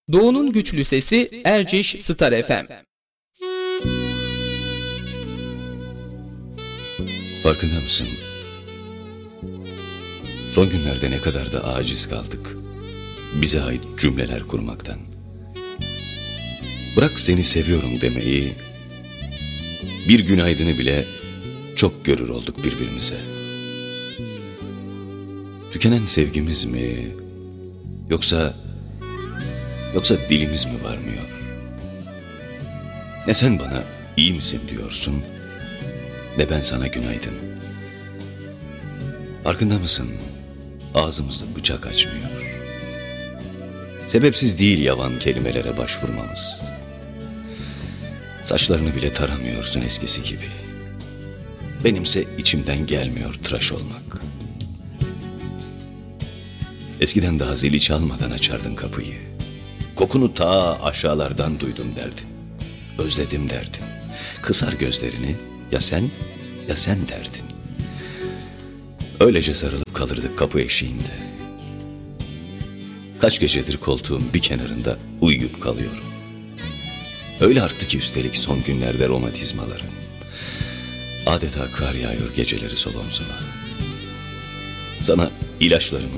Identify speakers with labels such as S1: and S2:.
S1: Doğu'nun güçlü sesi Erciş Star FM.
S2: Farkında mısın? Son günlerde ne kadar da aciz kaldık bize ait cümleler kurmaktan. Bırak seni seviyorum demeyi, bir günaydını bile çok görür olduk birbirimize. Tükenen sevgimiz mi, yoksa dilimiz mi varmıyor? Ne sen bana iyi misin diyorsun, ne ben sana günaydın. Farkında mısın? Ağzımızı bıçak açmıyor. Sebepsiz değil yavan kelimelere başvurmamız. Saçlarını bile taramıyorsun eskisi gibi. Benimse içimden gelmiyor tıraş olmak. Eskiden daha zili çalmadan açardın kapıyı. Kokunu ta aşağılardan duydum derdin. Özledim derdin. Kısar gözlerini, ya sen derdin. Öylece sarılıp kalırdık kapı eşiğinde. Kaç gecedir koltuğun bir kenarında uyuyup kalıyorum. Öyle arttı ki üstelik son günlerde romatizmalarım. Adeta kar yağıyor geceleri sol omzuma. Sana ilaçlarımın